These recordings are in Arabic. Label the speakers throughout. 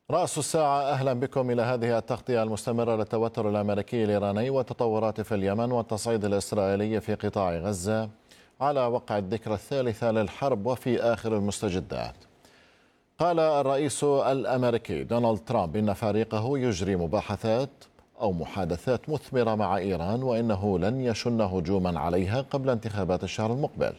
Speaker 1: رأس الساعة، أهلا بكم إلى هذه التغطية المستمرة للتوتر الأمريكي الإيراني والتطورات في اليمن والتصعيد الإسرائيلي في قطاع غزة على وقع الذكرى الثالثة للحرب وفي آخر المستجدات. قال الرئيس الأمريكي دونالد ترامب إن فريقه يجري مباحثات أو محادثات مثمرة مع إيران، وإنه لن يشن هجوما عليها قبل انتخابات الشهر المقبل.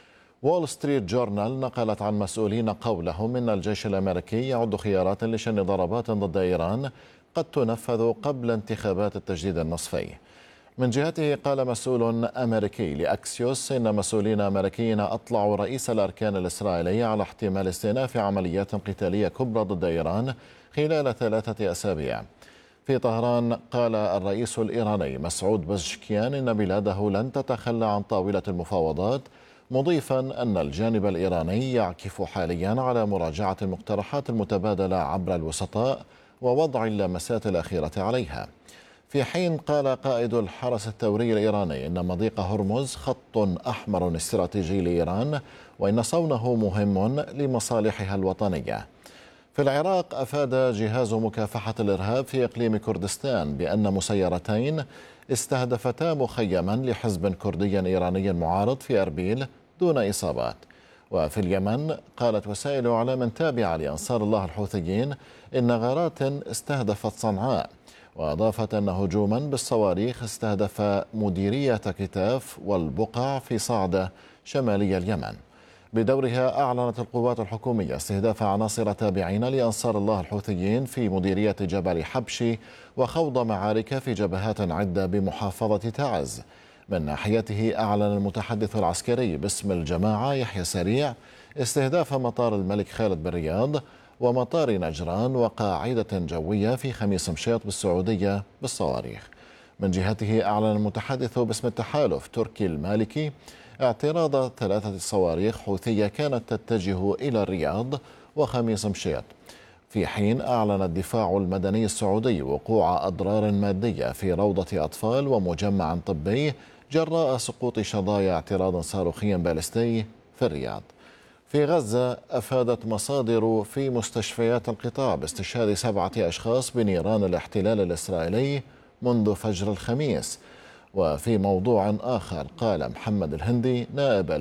Speaker 1: وول ستريت جورنال نقلت عن مسؤولين قولهم إن الجيش الأمريكي يعد خيارات لشن ضربات ضد إيران قد تنفذ قبل انتخابات التجديد النصفي. من جهته قال مسؤول أمريكي لأكسيوس إن مسؤولين أمريكيين أطلعوا رئيس الأركان الإسرائيلي على احتمال استئناف عمليات قتالية كبرى ضد إيران خلال 3 أسابيع. في طهران قال الرئيس الإيراني مسعود بزشكيان إن بلاده لن تتخلى عن طاولة المفاوضات، مضيفا أن الجانب الإيراني يعكف حاليا على مراجعة المقترحات المتبادلة عبر الوسطاء ووضع اللمسات الأخيرة عليها. في حين قال قائد الحرس الثوري الإيراني إن مضيق هرمز خط أحمر استراتيجي لإيران، وإن صونه مهم لمصالحها الوطنية. في العراق أفاد جهاز مكافحة الإرهاب في إقليم كردستان بأن مسيرتين استهدفتا مخيما لحزب كردي إيراني معارض في أربيل دون إصابات. وفي اليمن قالت وسائل إعلام تابعة لأنصار الله الحوثيين إن غارات استهدفت صنعاء، وأضافت أن هجوما بالصواريخ استهدف مديرية كتاف والبقع في صعدة شمالي اليمن. بدورها أعلنت القوات الحكومية استهداف عناصر تابعين لأنصار الله الحوثيين في مديرية جبل حبشي وخوض معارك في جبهات عدة بمحافظة تعز. من ناحيته أعلن المتحدث العسكري باسم الجماعة يحيى سريع استهداف مطار الملك خالد بالرياض ومطار نجران وقاعدة جوية في خميس مشيط بالسعودية بالصواريخ. من جهته أعلن المتحدث باسم التحالف تركي المالكي اعتراض 3 صواريخ حوثية كانت تتجه إلى الرياض وخميس مشيط، في حين أعلن الدفاع المدني السعودي وقوع أضرار مادية في روضة أطفال ومجمع طبي جراء سقوط شظايا اعتراض صاروخي باليستي في الرياض. في غزة أفادت مصادر في مستشفيات القطاع باستشهاد 7 أشخاص بنيران الاحتلال الإسرائيلي منذ فجر الخميس. وفي موضوع آخر قال محمد الهندي نائب